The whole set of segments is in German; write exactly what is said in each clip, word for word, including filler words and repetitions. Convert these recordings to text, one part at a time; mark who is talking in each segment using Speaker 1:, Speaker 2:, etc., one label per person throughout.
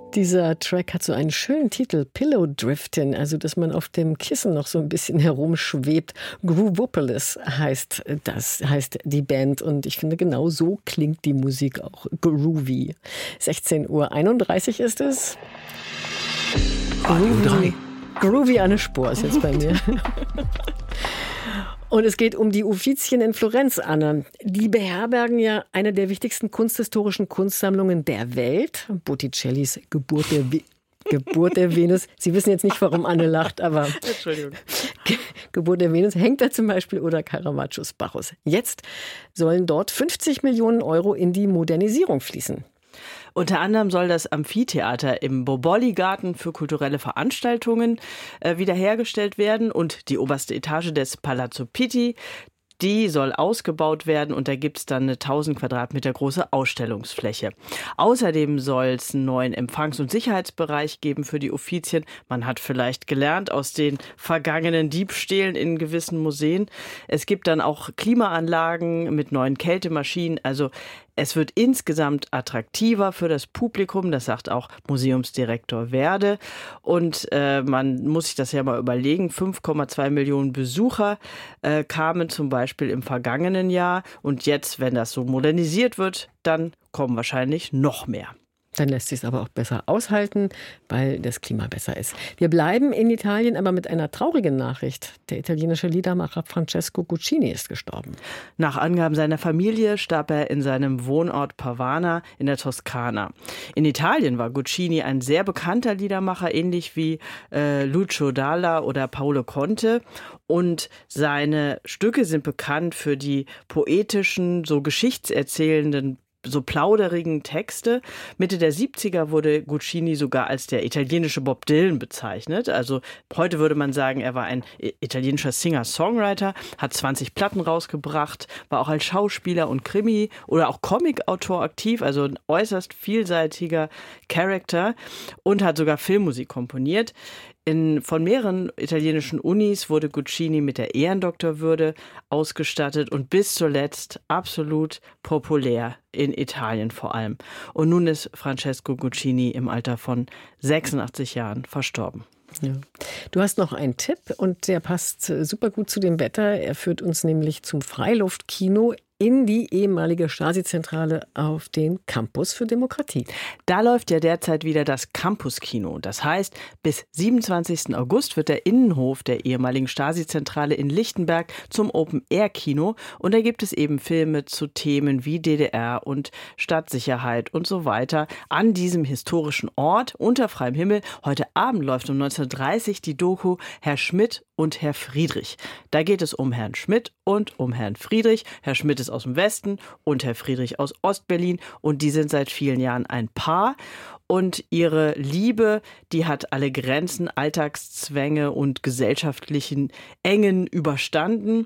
Speaker 1: Dieser Track hat so einen schönen Titel, Pillow Driftin', also dass man auf dem Kissen noch so ein bisschen herumschwebt. Groovopolis heißt das, heißt die Band und ich finde, genau so klingt die Musik auch, groovy. sechzehn Uhr einunddreißig ist es.
Speaker 2: Radio drei.
Speaker 1: Groovy Anne Spohr ist jetzt bei mir. Und es geht um die Uffizien in Florenz, Anne. Die beherbergen ja eine der wichtigsten kunsthistorischen Kunstsammlungen der Welt. Botticellis Geburt der, Geburt der Venus. Sie wissen jetzt nicht, warum Anne lacht, aber Entschuldigung. Ge- Geburt der Venus hängt da zum Beispiel oder Caravaggios Bacchus. Jetzt sollen dort fünfzig Millionen Euro in die Modernisierung fließen.
Speaker 3: Unter anderem soll das Amphitheater im Boboli-Garten für kulturelle Veranstaltungen äh, wiederhergestellt werden und die oberste Etage des Palazzo Pitti, die soll ausgebaut werden und da gibt es dann eine tausend Quadratmeter große Ausstellungsfläche. Außerdem soll es einen neuen Empfangs- und Sicherheitsbereich geben für die Uffizien. Man hat vielleicht gelernt aus den vergangenen Diebstählen in gewissen Museen. Es gibt dann auch Klimaanlagen mit neuen Kältemaschinen, also es wird insgesamt attraktiver für das Publikum, das sagt auch Museumsdirektor Werde. Und äh, man muss sich das ja mal überlegen, fünf Komma zwei Millionen Besucher äh, kamen zum Beispiel im vergangenen Jahr. Und jetzt, wenn das so modernisiert wird, dann kommen wahrscheinlich noch mehr.
Speaker 1: Dann lässt sich es aber auch besser aushalten, weil das Klima besser ist. Wir bleiben in Italien, aber mit einer traurigen Nachricht. Der italienische Liedermacher Francesco Guccini ist gestorben.
Speaker 3: Nach Angaben seiner Familie starb er in seinem Wohnort Pavana in der Toskana. In Italien war Guccini ein sehr bekannter Liedermacher, ähnlich wie äh, Lucio Dalla oder Paolo Conte. Und seine Stücke sind bekannt für die poetischen, so geschichtserzählenden so plauderigen Texte. Mitte der siebziger wurde Guccini sogar als der italienische Bob Dylan bezeichnet. Also heute würde man sagen, er war ein italienischer Singer-Songwriter, hat zwanzig Platten rausgebracht, war auch als Schauspieler und Krimi- oder auch Comic-Autor aktiv, also ein äußerst vielseitiger Charakter und hat sogar Filmmusik komponiert. In, von mehreren italienischen Unis wurde Guccini mit der Ehrendoktorwürde ausgestattet und bis zuletzt absolut populär in Italien vor allem. Und nun ist Francesco Guccini im Alter von sechsundachtzig Jahren verstorben.
Speaker 1: Ja. Du hast noch einen Tipp und der passt super gut zu dem Wetter. Er führt uns nämlich zum Freiluftkino in die ehemalige Stasi-Zentrale auf den Campus für Demokratie.
Speaker 3: Da läuft ja derzeit wieder das Campus-Kino. Das heißt, bis siebenundzwanzigsten August wird der Innenhof der ehemaligen Stasi-Zentrale in Lichtenberg zum Open-Air-Kino. Und da gibt es eben Filme zu Themen wie D D R und Stadtsicherheit und so weiter an diesem historischen Ort unter freiem Himmel. Heute Abend läuft um neunzehn Uhr dreißig die Doku Herr Schmidt und Herr Friedrich. Da geht es um Herrn Schmidt und um Herrn Friedrich. Herr Schmidt ist aus dem Westen und Herr Friedrich aus Ostberlin und die sind seit vielen Jahren ein Paar. Und ihre Liebe, die hat alle Grenzen, Alltagszwänge und gesellschaftlichen Engen überstanden.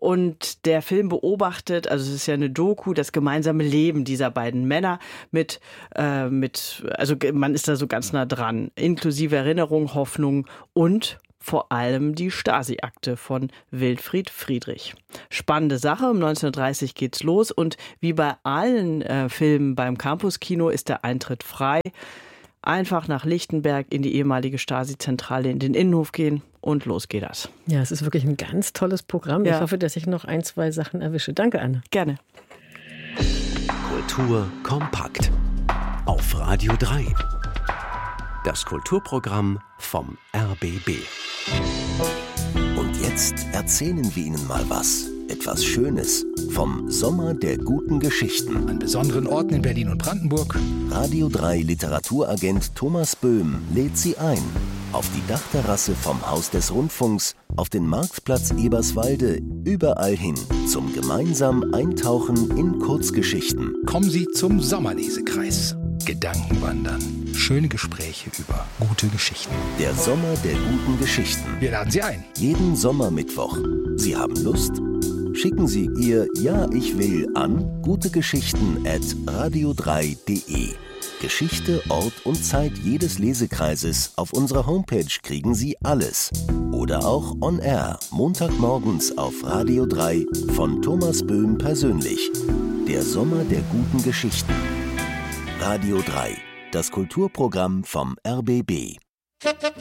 Speaker 3: Und der Film beobachtet, also es ist ja eine Doku, das gemeinsame Leben dieser beiden Männer mit, äh, mit, also man ist da so ganz nah dran, inklusive Erinnerung, Hoffnung und vor allem die Stasi-Akte von Wilfried Friedrich. Spannende Sache, um neunzehn Uhr dreißig geht's los und wie bei allen äh, Filmen beim Campus-Kino ist der Eintritt frei. Einfach nach Lichtenberg in die ehemalige Stasi-Zentrale in den Innenhof gehen und los geht das.
Speaker 1: Ja, es ist wirklich ein ganz tolles Programm. Ja. Ich hoffe, dass ich noch ein, zwei Sachen erwische. Danke, Anne.
Speaker 3: Gerne.
Speaker 2: Kultur kompakt auf Radio drei. Das Kulturprogramm vom R B B.
Speaker 4: Und jetzt erzählen wir Ihnen mal was. Etwas Schönes vom Sommer der guten Geschichten.
Speaker 5: An besonderen Orten in Berlin und Brandenburg.
Speaker 4: Radio drei Literaturagent Thomas Böhm lädt Sie ein. Auf die Dachterrasse vom Haus des Rundfunks, auf den Marktplatz Eberswalde, überall hin zum gemeinsamen Eintauchen in Kurzgeschichten.
Speaker 5: Kommen Sie zum Sommerlesekreis. Gedankenwandern. Schöne Gespräche über gute Geschichten.
Speaker 4: Der Sommer der guten Geschichten.
Speaker 5: Wir laden Sie ein.
Speaker 4: Jeden Sommermittwoch. Sie haben Lust? Schicken Sie Ihr Ja, ich will an gutegeschichten at radio drei punkt de. Geschichte, Ort und Zeit jedes Lesekreises. Auf unserer Homepage kriegen Sie alles. Oder auch on air, Montagmorgens auf Radio drei von Thomas Böhm persönlich. Der Sommer der guten Geschichten. Radio drei. das Kulturprogramm vom R B B.